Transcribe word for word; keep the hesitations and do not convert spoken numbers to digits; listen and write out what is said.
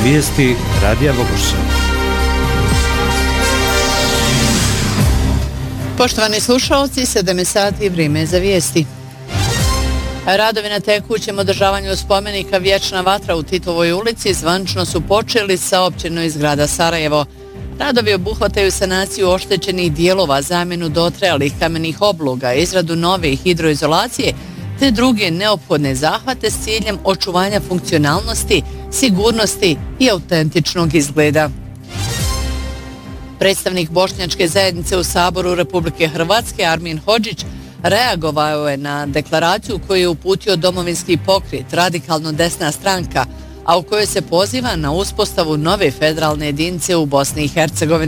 Vijesti Radija Bogošća. Poštovani slušalci, sedam je sati, vrijeme je za vijesti. Radovi na tekućem održavanju spomenika Vječna vatra u Titovoj ulici zvanično su počeli sa općinom iz grada Sarajevo. Radovi obuhvataju sanaciju oštećenih dijelova, zamjenu dotrajalih kamenih obloga, izradu nove hidroizolacije te druge neophodne zahvate s ciljem očuvanja funkcionalnosti, sigurnosti i autentičnog izgleda. Predstavnik bošnjačke zajednice u Saboru Republike Hrvatske Armin Hodžić reagovao je na deklaraciju koju je uputio Domovinski pokret, radikalno desna stranka, a u kojoj se poziva na uspostavu nove federalne jedinice u Bosni i Hercegovini.